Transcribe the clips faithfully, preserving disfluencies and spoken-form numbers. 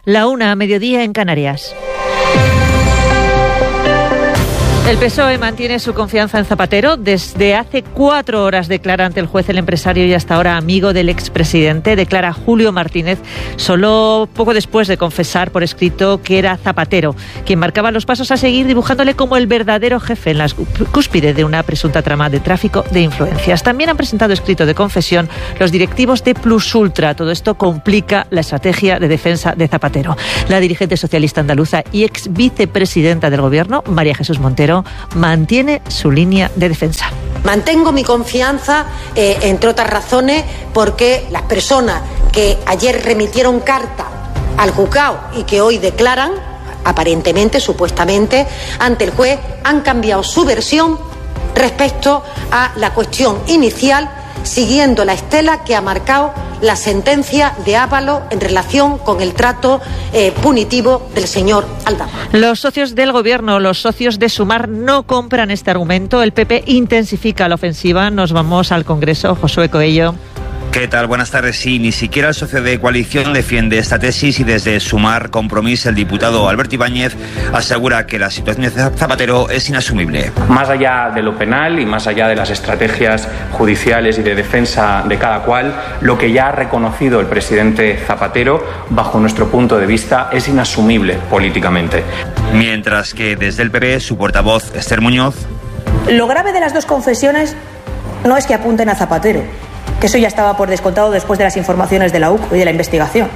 La una a mediodía en Canarias. El P S O E mantiene su confianza en Zapatero. Desde hace cuatro horas declara ante el juez el empresario y hasta ahora amigo del expresidente. Declara Julio Martínez, solo poco después de confesar por escrito que era Zapatero quien marcaba los pasos a seguir, dibujándole como el verdadero jefe en la cúspide de una presunta trama de tráfico de influencias. También han presentado escrito de confesión los directivos de Plus Ultra. Todo esto complica la estrategia de defensa de Zapatero. La dirigente socialista andaluza y ex vicepresidenta del Gobierno, María Jesús Montero, mantiene su línea de defensa. Mantengo mi confianza, eh, entre otras razones, porque las personas que ayer remitieron carta al juzgado y que hoy declaran, aparentemente, supuestamente, ante el juez, han cambiado su versión respecto a la cuestión inicial, siguiendo la estela que ha marcado la sentencia de Ábalos en relación con el trato eh, punitivo del señor Aldama. Los socios del Gobierno, los socios de Sumar, no compran este argumento. El P P intensifica la ofensiva. Nos vamos al Congreso. Josué Coello. ¿Qué tal? Buenas tardes. Sí, ni siquiera el socio de coalición defiende esta tesis y desde Sumar Compromís el diputado Alberto Ibáñez asegura que la situación de Zapatero es inasumible. Más allá de lo penal y más allá de las estrategias judiciales y de defensa de cada cual, lo que ya ha reconocido el presidente Zapatero, bajo nuestro punto de vista, es inasumible políticamente. Mientras que desde el P P, su portavoz Esther Muñoz. Lo grave de las dos confesiones no es que apunten a Zapatero, que eso ya estaba por descontado después de las informaciones de la U C y de la investigación.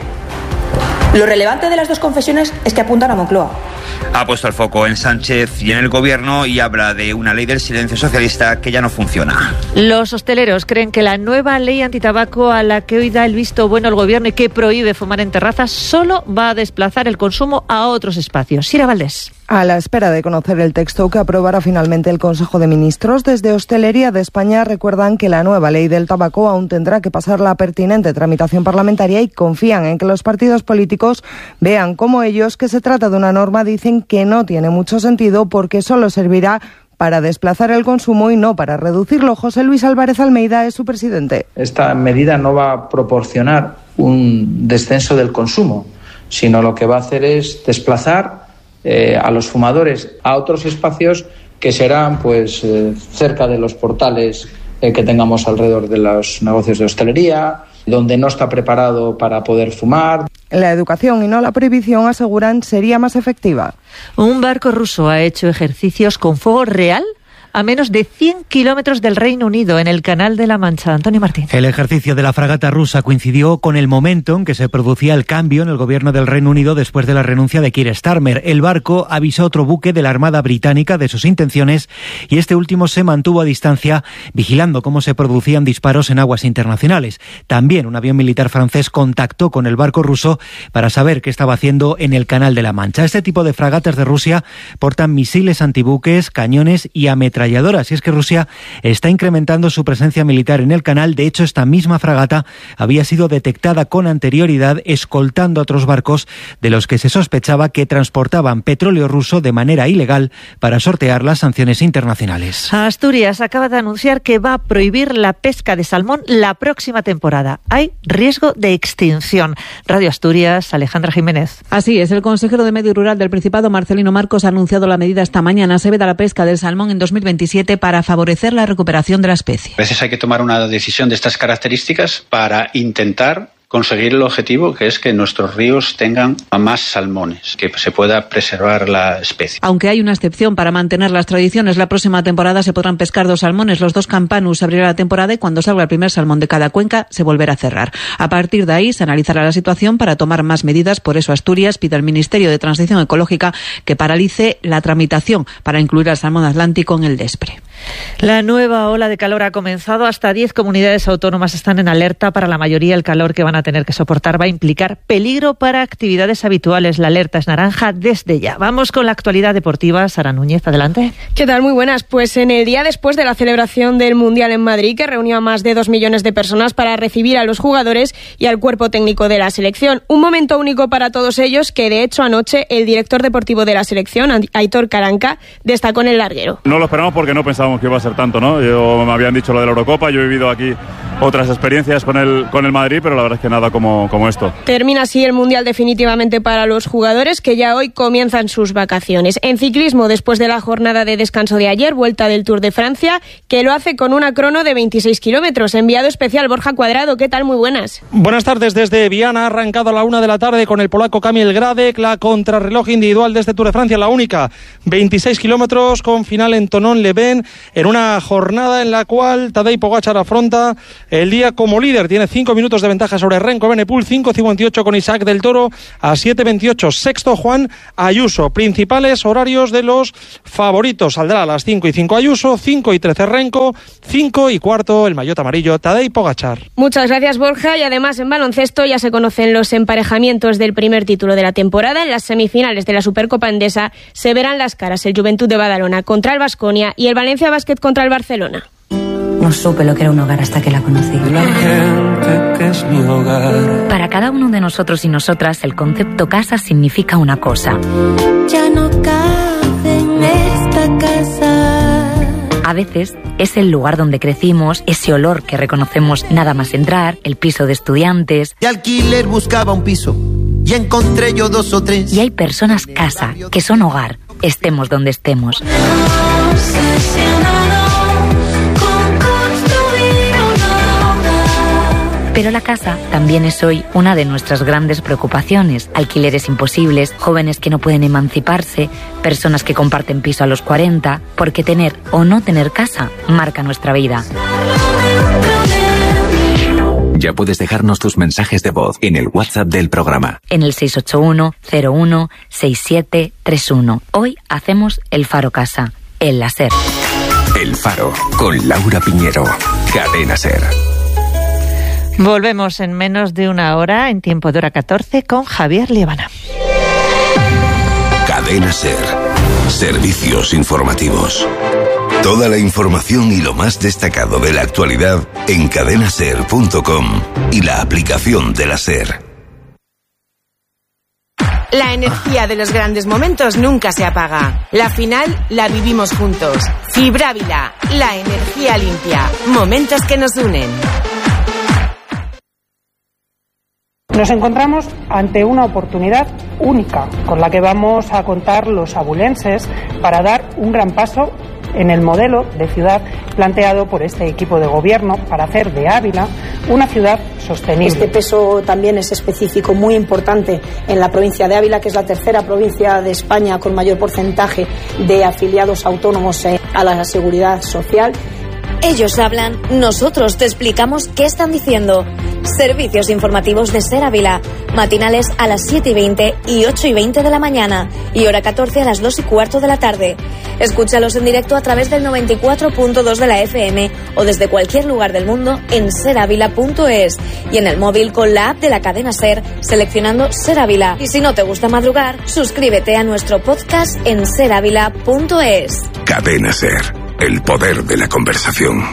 Lo relevante de las dos confesiones es que apuntan a Moncloa. Ha puesto el foco en Sánchez y en el Gobierno y habla de una ley del silencio socialista que ya no funciona. Los hosteleros creen que la nueva ley antitabaco a la que hoy da el visto bueno el Gobierno y que prohíbe fumar en terrazas solo va a desplazar el consumo a otros espacios. Sira Valdés. A la espera de conocer el texto que aprobará finalmente el Consejo de Ministros, desde Hostelería de España recuerdan que la nueva ley del tabaco aún tendrá que pasar la pertinente tramitación parlamentaria y confían en que los partidos políticos vean como ellos que se trata de una norma, dicen que no tiene mucho sentido porque solo servirá para desplazar el consumo y no para reducirlo. José Luis Álvarez Almeida es su presidente. Esta medida no va a proporcionar un descenso del consumo, sino lo que va a hacer es desplazar Eh, a los fumadores a otros espacios que serán pues eh, cerca de los portales eh, que tengamos alrededor de los negocios de hostelería, donde no está preparado para poder fumar. La educación y no la prohibición, aseguran, sería más efectiva. Un barco ruso ha hecho ejercicios con fuego real a menos de cien kilómetros del Reino Unido, en el Canal de la Mancha. Antonio Martín. El ejercicio de la fragata rusa coincidió con el momento en que se producía el cambio en el gobierno del Reino Unido después de la renuncia de Keir Starmer. El barco avisó a otro buque de la Armada Británica de sus intenciones y este último se mantuvo a distancia vigilando cómo se producían disparos en aguas internacionales. También un avión militar francés contactó con el barco ruso para saber qué estaba haciendo en el Canal de la Mancha. Este tipo de fragatas de Rusia portan misiles antibuques, cañones y ametralladoras. Y es que Rusia está incrementando su presencia militar en el canal. De hecho, esta misma fragata había sido detectada con anterioridad escoltando a otros barcos de los que se sospechaba que transportaban petróleo ruso de manera ilegal para sortear las sanciones internacionales. Asturias acaba de anunciar que va a prohibir la pesca de salmón la próxima temporada. Hay riesgo de extinción. Radio Asturias, Alejandra Jiménez. Así es, el consejero de Medio Rural del Principado, Marcelino Marcos, ha anunciado la medida esta mañana. Se veda la pesca del salmón en dos mil veintisiete para favorecer la recuperación de la especie. A veces hay que tomar una decisión de estas características para intentar conseguir el objetivo, que es que nuestros ríos tengan más salmones, que se pueda preservar la especie. Aunque hay una excepción para mantener las tradiciones, la próxima temporada se podrán pescar dos salmones. Los dos campanus se abrirá la temporada y cuando salga el primer salmón de cada cuenca se volverá a cerrar. A partir de ahí se analizará la situación para tomar más medidas. Por eso Asturias pide al Ministerio de Transición Ecológica que paralice la tramitación para incluir al salmón atlántico en el DESPRE. La nueva ola de calor ha comenzado. Hasta diez comunidades autónomas están en alerta. Para la mayoría, el calor que van a tener que soportar va a implicar peligro para actividades habituales. La alerta es naranja desde ya. Vamos con la actualidad deportiva. Sara Núñez, adelante. ¿Qué tal? Muy buenas. Pues en el día después de la celebración del Mundial en Madrid, que reunió a más de dos millones de personas para recibir a los jugadores y al cuerpo técnico de la selección. Un momento único para todos ellos que, de hecho, anoche el director deportivo de la selección, Aitor Caranca, destacó en el larguero. No lo esperamos porque no pensábamos que iba a ser tanto, ¿no? Yo, me habían dicho lo de la Eurocopa, yo he vivido aquí otras experiencias con el, con el Madrid, pero la verdad es que nada como, como esto. Termina así el Mundial definitivamente para los jugadores, que ya hoy comienzan sus vacaciones. En ciclismo, después de la jornada de descanso de ayer, vuelta del Tour de Francia, que lo hace con una crono de veintiséis kilómetros. Enviado especial Borja Cuadrado, ¿qué tal? Muy buenas. Buenas tardes desde Viana, ha arrancado a la una de la tarde con el polaco Kamil Gradek, la contrarreloj individual de este Tour de Francia, la única, veintiséis kilómetros con final en Thonon-les-Bains, en una jornada en la cual Tadej Pogačar afronta el día como líder, tiene cinco minutos de ventaja sobre Renko Evenepoel, cinco cincuenta y ocho con Isaac del Toro a siete veintiocho, sexto Juan Ayuso. Principales horarios de los favoritos: saldrá a las cinco y cinco Ayuso, cinco y trece Renko, cinco y cuarto el maillot amarillo Tadej Pogačar. Muchas gracias, Borja. Y además en baloncesto ya se conocen los emparejamientos del primer título de la temporada. En las semifinales de la Supercopa Endesa se verán las caras el Juventud de Badalona contra el Baskonia y el Valencia Basket contra el Barcelona. No supe lo que era un hogar hasta que la conocí. La gente que es mi hogar. Para cada uno de nosotros y nosotras, el concepto casa significa una cosa. Ya no cabe en esta casa. A veces es el lugar donde crecimos, ese olor que reconocemos nada más entrar, el piso de estudiantes. De alquiler buscaba un piso y encontré yo dos o tres. Y hay personas casa, que son hogar, estemos donde estemos. Pero la casa también es hoy una de nuestras grandes preocupaciones. Alquileres imposibles, jóvenes que no pueden emanciparse, personas que comparten piso a los cuarenta, porque tener o no tener casa marca nuestra vida. Ya puedes dejarnos tus mensajes de voz en el WhatsApp del programa. En el seis ocho uno cero uno seis siete tres uno. Hoy hacemos el Faro Casa, el SER. El Faro, con Laura Piñero. Cadena SER. Volvemos en menos de una hora, en tiempo de hora catorce, con Javier Liebana. Cadena SER. Servicios informativos. Toda la información y lo más destacado de la actualidad en cadena ser punto com y la aplicación de la SER. La energía de los grandes momentos nunca se apaga. La final la vivimos juntos. Fibrávila, la energía limpia. Momentos que nos unen. Nos encontramos ante una oportunidad única con la que vamos a contar los abulenses para dar un gran paso en el modelo de ciudad planteado por este equipo de gobierno para hacer de Ávila una ciudad sostenible. Este peso también es específico, muy importante en la provincia de Ávila, que es la tercera provincia de España con mayor porcentaje de afiliados autónomos a la seguridad social. Ellos hablan, nosotros te explicamos qué están diciendo. Servicios informativos de SER Ávila, matinales a las siete y veinte y ocho y veinte de la mañana y hora catorce a las dos y cuarto de la tarde. Escúchalos en directo a través del noventa y cuatro punto dos de la F M o desde cualquier lugar del mundo en ser ávila punto es y en el móvil con la app de la cadena SER seleccionando SER Ávila. Y si no te gusta madrugar, suscríbete a nuestro podcast en ser ávila punto es. Cadena SER. El poder de la conversación.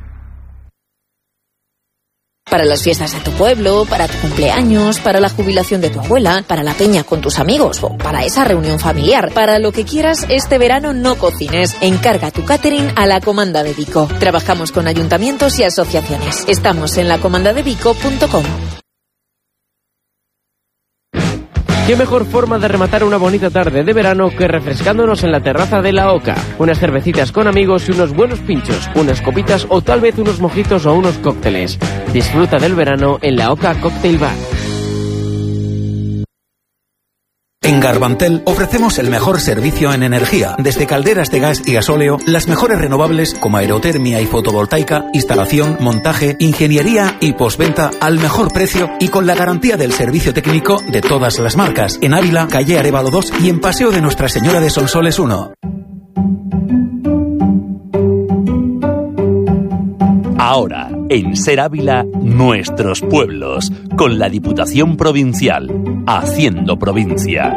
Para las fiestas de tu pueblo, para tu cumpleaños, para la jubilación de tu abuela, para la peña con tus amigos o para esa reunión familiar. Para lo que quieras, este verano no cocines. Encarga tu catering a la Comanda de Vico. Trabajamos con ayuntamientos y asociaciones. Estamos en la comanda de vico punto com. ¿Qué mejor forma de rematar una bonita tarde de verano que refrescándonos en la terraza de la Oca? Unas cervecitas con amigos y unos buenos pinchos, unas copitas o tal vez unos mojitos o unos cócteles. Disfruta del verano en la Oca Cocktail Bar. En Garbantel ofrecemos el mejor servicio en energía, desde calderas de gas y gasóleo, las mejores renovables como aerotermia y fotovoltaica, instalación, montaje, ingeniería y postventa al mejor precio y con la garantía del servicio técnico de todas las marcas. En Ávila, calle Arévalo dos y en Paseo de Nuestra Señora de Sonsoles uno. Ahora, en SER Ávila, nuestros pueblos, con la Diputación Provincial, haciendo provincia.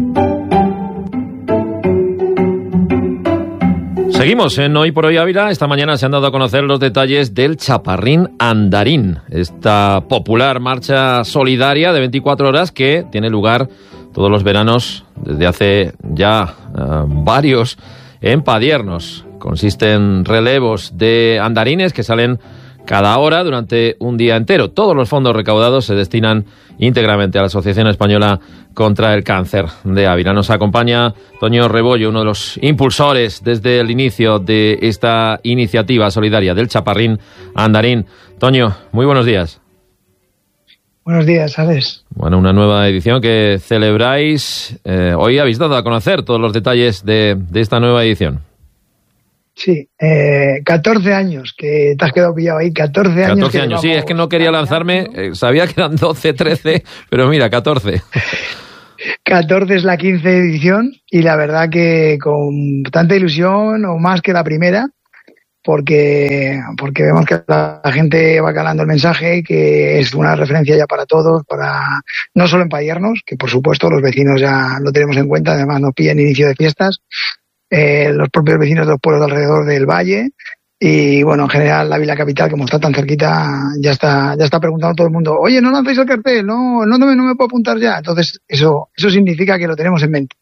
Seguimos en Hoy por Hoy Ávila. Esta mañana se han dado a conocer los detalles del Chaparrín Andarín, esta popular marcha solidaria de veinticuatro horas que tiene lugar todos los veranos desde hace ya uh, varios en Padiernos. Consiste en relevos de andarines que salen cada hora durante un día entero. Todos los fondos recaudados se destinan íntegramente a la Asociación Española contra el Cáncer de Ávila. Nos acompaña Toño Rebollo, uno de los impulsores desde el inicio de esta iniciativa solidaria del Chaparrín Andarín. Toño, muy buenos días. Buenos días, Alex. Bueno, una nueva edición que celebráis. Eh, hoy habéis dado a conocer todos los detalles de, de esta nueva edición. Sí, eh, catorce años, que te has quedado pillado ahí, catorce años. catorce años, sí, es que no quería lanzarme, eh, sabía que eran doce, trece, pero mira, catorce. catorce es la quince edición y la verdad que con tanta ilusión o más que la primera, porque porque vemos que la gente va calando el mensaje, que es una referencia ya para todos, para no solo en Padiernos, que por supuesto los vecinos ya lo tenemos en cuenta, además nos pillan inicio de fiestas, eh, los propios vecinos de los pueblos de alrededor del valle y bueno, en general la Vila Capital, como está tan cerquita, ya está ya está preguntando todo el mundo, oye, no lancéis el cartel, no no, no, me, no me puedo apuntar ya. Entonces eso eso significa que lo tenemos en mente.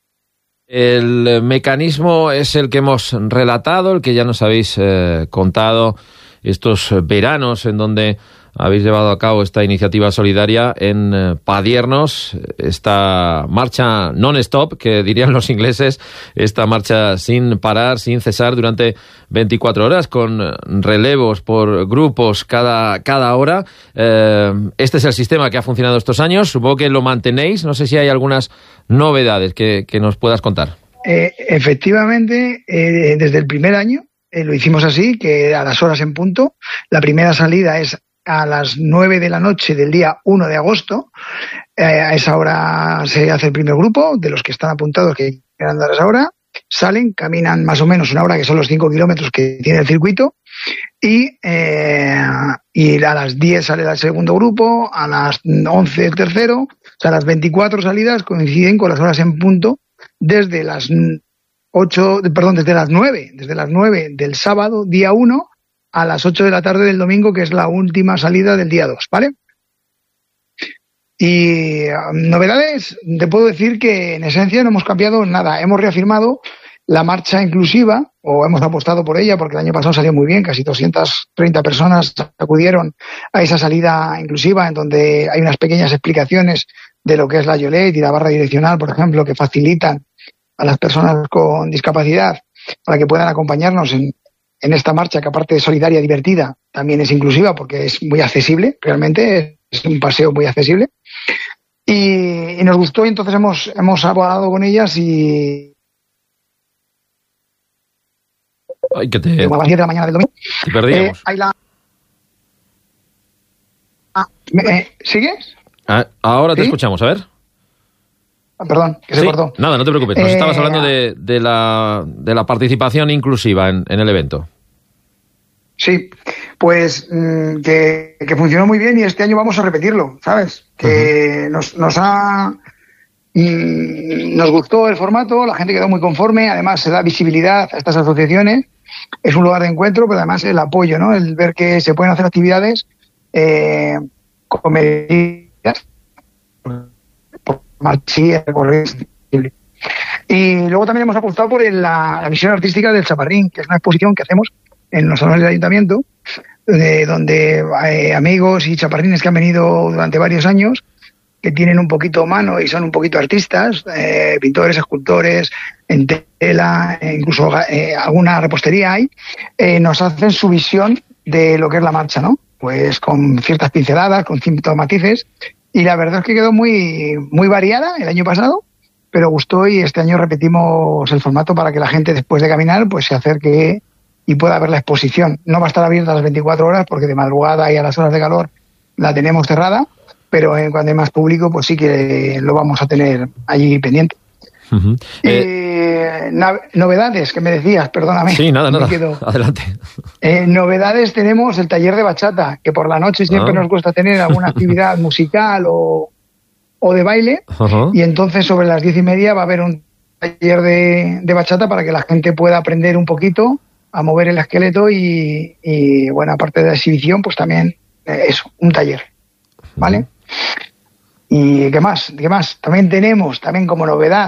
El mecanismo es el que hemos relatado, el que ya nos habéis eh, contado estos veranos en donde habéis llevado a cabo esta iniciativa solidaria en eh, Padiernos, esta marcha non-stop, que dirían los ingleses, esta marcha sin parar, sin cesar durante veinticuatro horas, con relevos por grupos cada, cada hora. Eh, este es el sistema que ha funcionado estos años, supongo que lo mantenéis, no sé si hay algunas novedades que, que nos puedas contar. Eh, efectivamente, eh, desde el primer año eh, lo hicimos así, que a las horas en punto. La primera salida es a las nueve de la noche del día uno de agosto. Eh, a esa hora se hace el primer grupo, de los que están apuntados que quieran dar a esa hora. Salen, caminan más o menos una hora, que son los cinco kilómetros que tiene el circuito. Y, eh, y a las diez sale el segundo grupo, a las once el tercero. O sea, las veinticuatro salidas coinciden con las horas en punto desde las ocho, perdón, desde las nueve, desde las nueve del sábado, día uno, a las ocho de la tarde del domingo, que es la última salida del día dos, ¿vale? Y um, novedades, te puedo decir que en esencia no hemos cambiado nada. Hemos reafirmado la marcha inclusiva, o hemos apostado por ella, porque el año pasado salió muy bien, casi doscientas treinta personas acudieron a esa salida inclusiva, en donde hay unas pequeñas explicaciones de lo que es la Yolet y la barra direccional, por ejemplo, que facilitan a las personas con discapacidad para que puedan acompañarnos en, en esta marcha, que aparte de solidaria, divertida, también es inclusiva porque es muy accesible, realmente es un paseo muy accesible. Y, y nos gustó, y entonces hemos, hemos abogado con ellas y... Ay, que te... a las diez de la mañana del domingo. Te perdíamos. Eh, hay la... ah, ¿me, ¿Sigues? Ah, ahora te ¿Sí? escuchamos, a ver. Ah, perdón, que sí, se cortó. Nada, no te preocupes. Nos eh, estabas hablando de, de, la, de la participación inclusiva en, en el evento. Sí, pues mmm, que, que funcionó muy bien y este año vamos a repetirlo, ¿sabes? Que uh-huh. nos, nos ha... Mmm, nos gustó el formato, la gente quedó muy conforme, además se da visibilidad a estas asociaciones, es un lugar de encuentro, pero además el apoyo, ¿no? El ver que se pueden hacer actividades eh, con medidas, y luego también hemos apostado por el, la, la visión artística del Chaparrín, que es una exposición que hacemos en los salones del ayuntamiento, de, donde hay amigos y chaparrines que han venido durante varios años, que tienen un poquito mano y son un poquito artistas, eh, pintores, escultores, en tela, incluso eh, alguna repostería hay, eh, nos hacen su visión de lo que es la marcha, ¿no? Pues con ciertas pinceladas, con ciertos matices, y la verdad es que quedó muy, muy variada el año pasado, pero gustó, y este año repetimos el formato para que la gente, después de caminar, pues se acerque y pueda ver la exposición. No va a estar abierta las veinticuatro horas porque de madrugada y a las horas de calor la tenemos cerrada, pero eh, cuando hay más público pues sí que lo vamos a tener allí pendiente. Uh-huh. eh, eh, no, novedades que me decías, perdóname. Sí, nada, nada, adelante. Eh, novedades, tenemos el taller de bachata, que por la noche siempre ah. nos gusta tener alguna actividad musical o, o de baile, uh-huh. y entonces sobre las diez y media va a haber un taller de, de bachata para que la gente pueda aprender un poquito a mover el esqueleto y, y bueno, aparte de la exhibición, pues también eh, eso, un taller, ¿vale? Uh-huh. ¿Y qué más? ¿Qué más? También tenemos, también como novedad,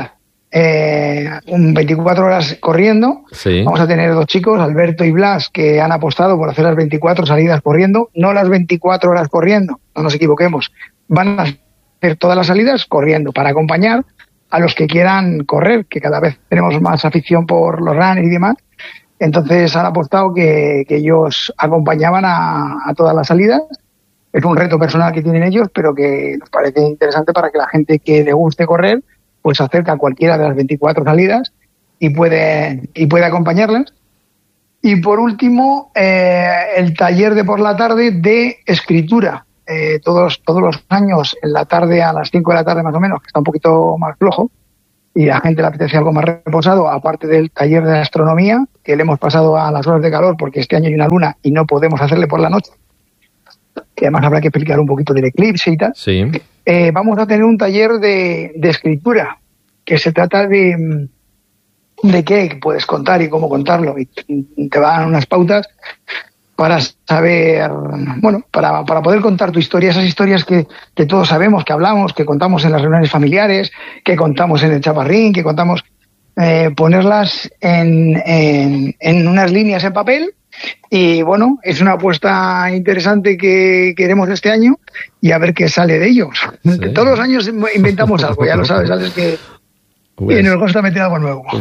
eh, un veinticuatro horas corriendo. Sí. Vamos a tener dos chicos, Alberto y Blas, que han apostado por hacer las veinticuatro salidas corriendo, no las veinticuatro horas corriendo, no nos equivoquemos. Van a hacer todas las salidas corriendo para acompañar a los que quieran correr, que cada vez tenemos más afición por los runners y demás. Entonces han apostado que, que ellos acompañaban a, a todas las salidas. Es un reto personal que tienen ellos, pero que nos parece interesante para que la gente que le guste correr pues se acerque a cualquiera de las veinticuatro salidas y puede, y puede acompañarlas. Y por último, eh, el taller de por la tarde de escritura. Eh, todos, todos los años, en la tarde, a las cinco de la tarde más o menos, que está un poquito más flojo, y a la gente le apetece algo más reposado, aparte del taller de astronomía, que le hemos pasado a las horas de calor, porque este año hay una luna y no podemos hacerle por la noche, que además habrá que explicar un poquito del eclipse y tal. Sí. Eh, vamos a tener un taller de, de escritura, que se trata de de qué puedes contar y cómo contarlo, y te van unas pautas para saber, bueno, para, para poder contar tu historia, esas historias que, que todos sabemos, que hablamos, que contamos en las reuniones familiares, que contamos en el Chaparrín, que contamos, eh, ponerlas en, en, en unas líneas en papel. Y bueno, es una apuesta interesante que queremos este año y a ver qué sale de ellos. Sí. Todos los años inventamos algo, ya lo sabes, sabes que pues, y nos gusta meter algo nuevo.